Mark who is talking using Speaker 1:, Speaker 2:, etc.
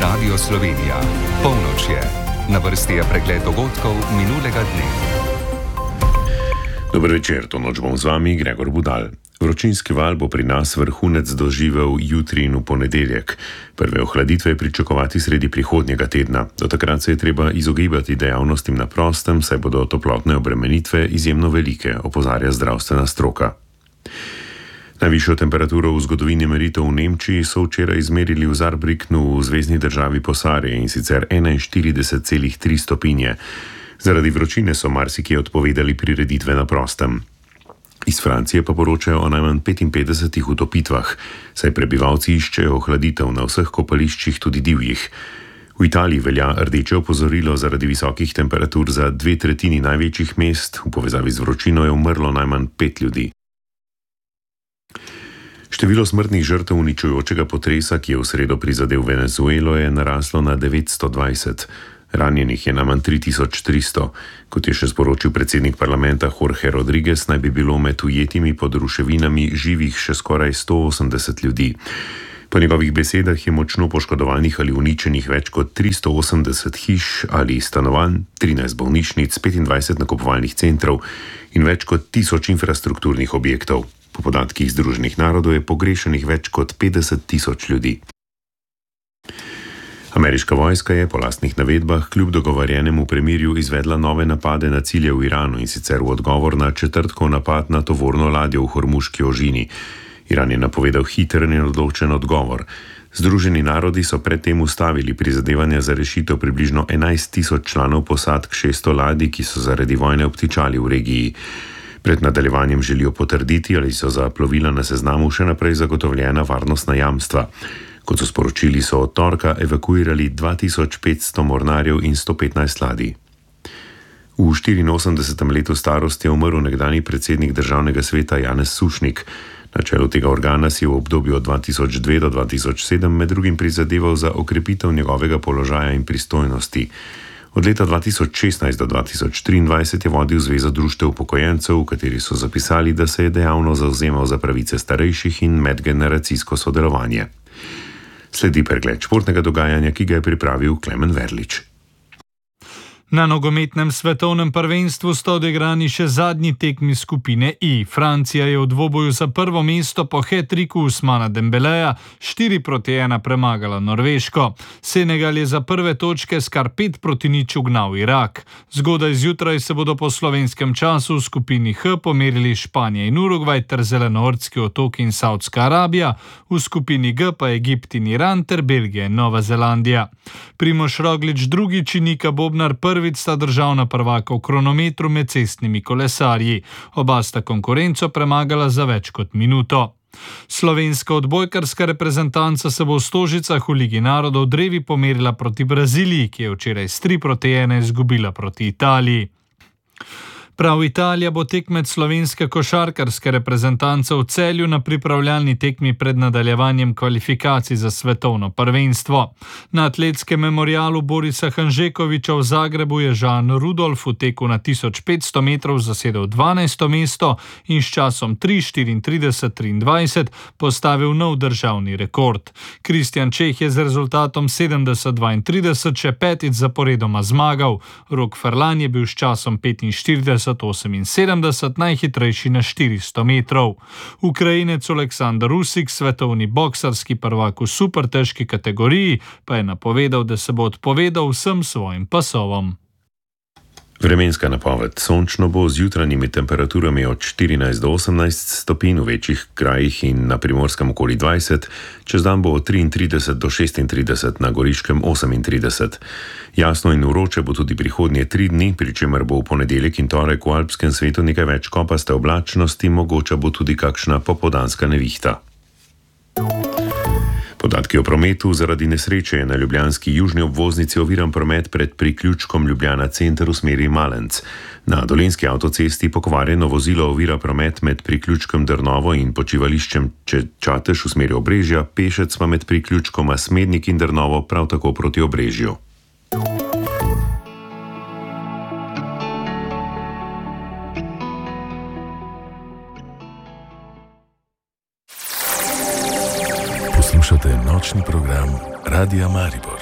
Speaker 1: Radio Slovenija. Polnoč je. Na vrsti je pregled dogodkov minulega dne.
Speaker 2: Dober večer, to noč bom z vami, Gregor Budal. Vročinski val bo pri nas vrhunec doživel jutri in v ponedeljek. Prve ohladitve je pričakovati sredi prihodnjega tedna. Do takrat se je treba izogibati dejavnostim na prostem, saj bodo toplotne obremenitve izjemno velike, opozarja zdravstvena stroka. Najvišjo temperaturo v zgodovini meritev v Nemčiji so včeraj izmerili v Saarbrücknu v zvezni državi Posarje, in sicer 41,3 stopinje. Zaradi vročine so marsikje odpovedali prireditve na prostem. Iz Francije pa poročajo o najmanj 55 utopitvah, saj prebivalci iščejo ohladitev na vseh kopališčih, tudi divjih. V Italiji velja rdeče opozorilo zaradi visokih temperatur za 2/3 največjih mest, v povezavi z vročino je umrlo najmanj 5 ljudi. Število smrtnih žrtev uničujočega potresa, ki je v sredo prizadel Venezuelo, je naraslo na 920. Ranjenih je najmanj 3300. Kot je še sporočil predsednik parlamenta Jorge Rodriguez, naj bi bilo med ujetimi pod ruševinami živih še skoraj 180 ljudi. Po njegovih besedah je močno poškodovanih ali uničenih več kot 380 hiš ali stanovanj, 13 bolnišnic, 25 nakupovalnih centrov in več kot 1000 infrastrukturnih objektov. Po podatkih Združenih narodov je pogrešanih več kot 50 000 ljudi. Ameriška vojska je po lastnih navedbah kljub dogovorjenemu premirju izvedla nove napade na cilje v Iranu, in sicer v odgovor na četrtkov napad na tovorno ladjo v Hormuški ožini. Iran je napovedal hiter in odločen odgovor. Združeni narodi so predtem ustavili prizadevanja za rešitev približno 11 000 članov posadk 600 ladij, ki so zaradi vojne obtičali v regiji. Pred nadaljevanjem želijo potrditi, ali so za plovila na seznamu še naprej zagotovljena varnostna jamstva. Kot so sporočili, so od torka evakuirali 2500 mornarjev in 115 ladij. V 84. letu starosti je umrl nekdanji predsednik državnega sveta Janez Sušnik. Na čelu tega organa si v obdobju od 2002 do 2007 med drugim prizadeval za okrepitev njegovega položaja in pristojnosti. Od leta 2016 do 2023 je vodil Zvezo društev upokojencev, v kateri so zapisali, da se je dejavno zavzemal za pravice starejših in medgeneracijsko sodelovanje. Sledi pregled športnega dogajanja, ki ga je pripravil Klemen Verlič.
Speaker 3: Na nogometnem svetovnem prvenstvu sta odigrani še zadnji tekmi skupine I. Francija je v dvoboju za prvo mesto po hat-triku Ousmana Dembeleja 4-1 premagala Norveško. Senegal je za prve točke s kar 5-0 ugnal Irak. Zgodaj zjutraj se bodo po slovenskem času v skupini H pomerili Španija in Urugvaj ter Zelenortski otoki in Saudska Arabija, v skupini G pa Egipt in Iran ter Belgija in Nova Zelandija. Primož Roglič drugič in Nika Bobnar prvič sta državna prvaka v kronometru med cestnimi kolesarji. Oba sta konkurenco premagala za več kot minuto. Slovenska odbojkarska reprezentanca se bo v Stožicah v Ligi narodov drevi pomerila proti Braziliji, ki je včeraj s 3-1 izgubila proti Italiji. Prav Italija bo tekmec slovenske košarkarske reprezentance v Celju na pripravljalni tekmi pred nadaljevanjem kvalifikacij za svetovno prvenstvo. Na atletskem memorialu Borisa Hanžekoviča v Zagrebu je Jean Rudolf v teku na 1500 metrov zasedel 12. mesto in s časom 3:34:23 postavil nov državni rekord. Kristjan Čeh je z rezultatom 70:32 še petič zaporedoma zmagal. Rok Ferlan je bil s časom 45:78 najhitrejši na 400 metrov. Ukrajinec Aleksandar Usyk, svetovni boksarski prvak v supertežki kategoriji, pa je napovedal, da se bo odpovedal vsem svojim pasovom.
Speaker 2: Vremenska napoved. Sončno bo z jutranjimi temperaturami od 14 do 18 stopinj, v večjih krajih in na Primorskem okoli 20, čez dan bo od 33 do 36, na Goriškem 38. Jasno in vroče bo tudi prihodnje 3 dni, pri čemer bo v ponedeljek in torek v alpskem svetu nekaj več kopaste oblačnosti, mogoča bo tudi kakšna popoldanska nevihta. Podatki o prometu. Zaradi nesreče je na ljubljanski južni obvoznici oviran promet pred priključkom Ljubljana center v smeri Malenc. Na dolenjski avtocesti pokvarjeno vozilo ovira promet med priključkom Drnovo in počivališčem Čatež v smeri Obrežja, pešec pa med priključkoma Smednik in Drnovo prav tako proti Obrežju.
Speaker 4: Poslušate nočni program Radia Maribor.